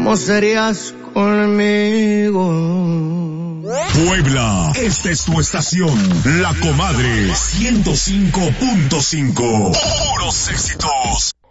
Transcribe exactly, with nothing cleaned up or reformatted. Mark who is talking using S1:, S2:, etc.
S1: ¿cómo serías conmigo?
S2: Puebla, esta es tu estación, La Comadre ciento cinco punto cinco. Puros éxitos.